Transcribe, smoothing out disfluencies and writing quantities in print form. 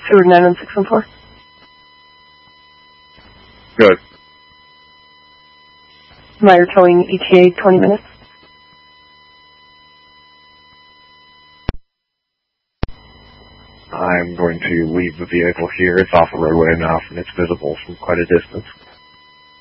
Sewer 91614. Good. Meyer towing ETA 20 minutes. I'm going to leave the vehicle here. It's off the roadway enough, and it's visible from quite a distance.